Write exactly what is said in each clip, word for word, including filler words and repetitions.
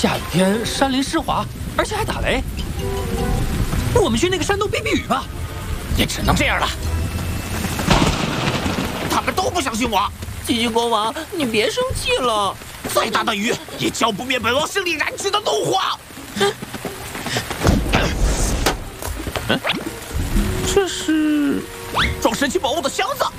下雨天山林湿滑，而且还打雷。我们去那个山洞避避雨吧。 也只能这样了。他们都不相信我。 吉吉国王，你别生气了。 再大的雨也浇不灭本王心里燃起的怒火。嗯，嗯，这是装神奇宝物的箱子。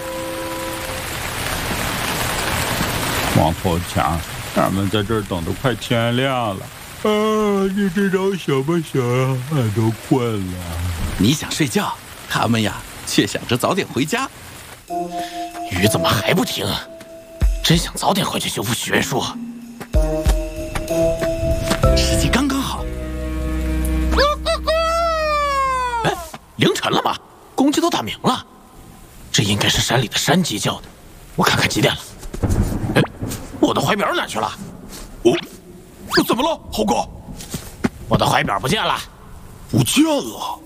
王头强，俺们在这儿等得快天亮了。啊，你这招想不想啊？俺都困了。 你想睡觉，他们呀却想着早点回家。雨怎么还不停？真想早点回去修复许愿树。时机刚刚好。哎，凌晨了吗？公鸡都打鸣了，这应该是山里的山鸡叫的。我看看几点了。哎，我的怀表哪去了？哦，怎么了，猴哥？我的怀表不见了。 不见了。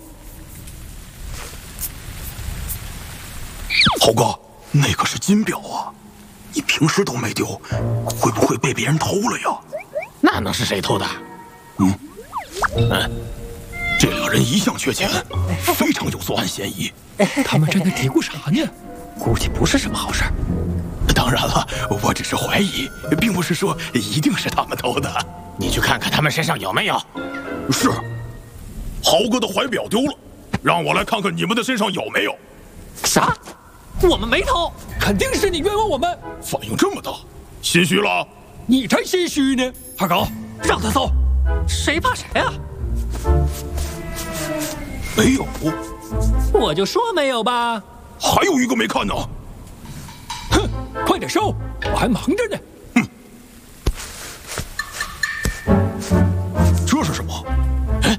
猴哥，那可是金表啊！你平时都没丢，会不会被别人偷了呀？ 那能是谁偷的？ 嗯， 嗯， 这两人一向缺钱，非常有作案嫌疑。 他们正在嘀咕啥呢？估计不是什么好事。 当然了，我只是怀疑，并不是说一定是他们偷的。 你去看看他们身上有没有。 是。豪哥的怀表丢了，让我来看看你们的身上有没有。 啥？我们没偷， 肯定是你冤枉我们。 反应这么大，心虚了？ 你才心虚呢！ 二狗，让他搜，谁怕谁啊？ 没有， 我就说没有吧。 还有一个没看呢。 哼，快点收，我还忙着呢。 哼，这是什么？ 哎，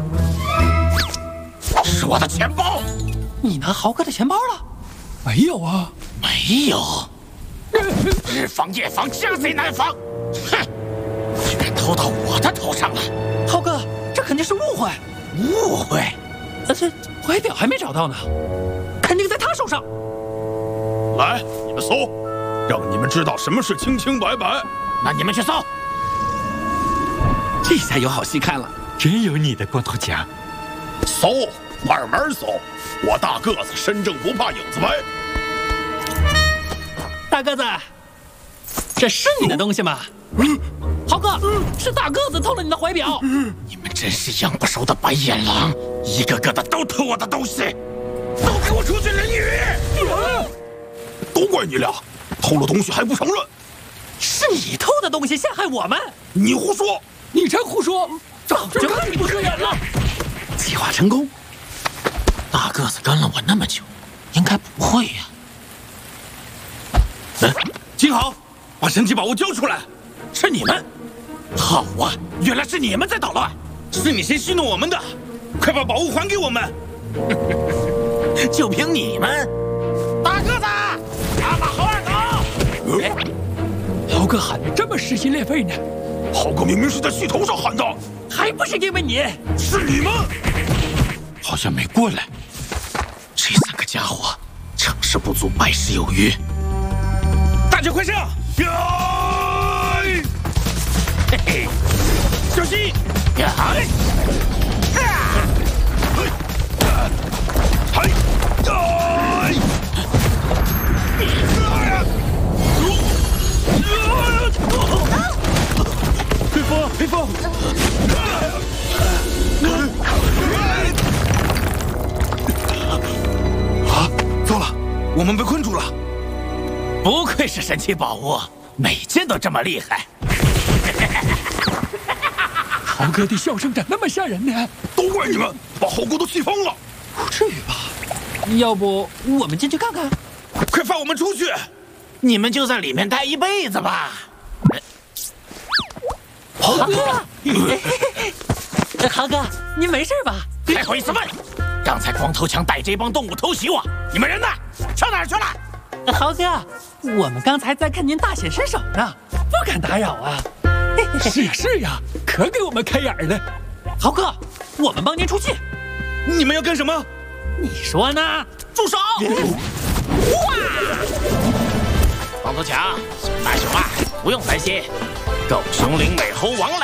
是我的钱包。 你拿豪哥的钱包了？ 没有啊， 没有。日防夜防，家贼难防。哼，居然偷到我的头上了。 豪哥，这肯定是误会。 误会？ 而且怀表还没找到呢，肯定在他手上。 来，你们搜，让你们知道什么是清清白白。 那你们去搜。这下有好戏看了。 真有你的，光头强。 搜，慢慢搜。我大个子，身正不怕影子歪。 大个子，这是你的东西吗？嗯，豪哥，嗯，是大个子偷了你的怀表。 嗯，你们真是养不熟的白眼狼，一个个的都偷我的东西，都给我出去淋雨！ 都怪你俩，偷了东西还不承认。 是你偷的东西陷害我们。 你胡说！ 你才胡说！ 早就看你不顺眼了。 计划成功。大个子跟了我那么久，应该不会呀。嗯，金豪，把神奇宝物交出来！是你们？好啊，原来是你们在捣乱，是你先戏弄我们的，快把宝物还给我们！就凭你们，大个子，打把猴二狗！ 哎，豪哥喊得这么撕心裂肺呢？ 豪哥明明是在气头上喊的， 还不是因为你？ 是你们！ 好像没过来。这三个家伙，成事不足败事有余。大家快上！嘿嘿，小心！呀！嘿！嘿！ 黑风，黑风！啊！糟了，我们被困住了。 不愧是神奇宝物，每件都这么厉害。 豪哥的笑声咋那么吓人呢？ 都怪你们，把豪哥都气疯了。 不至于吧？要不我们进去看看？ 快放我们出去！你们就在里面待一辈子吧。 豪哥，豪哥，您没事吧？ 还好意思问？刚才光头强带这帮动物偷袭我，你们人呢？上哪儿去了？ 豪哥，我们刚才在看您大显身手呢，不敢打扰啊。 是呀是呀，可给我们开眼了。 豪哥，我们帮您出气。 你们要干什么？ 你说呢？ 住手！哇！光头强，小大熊啊，不用担心，狗熊灵美猴王来。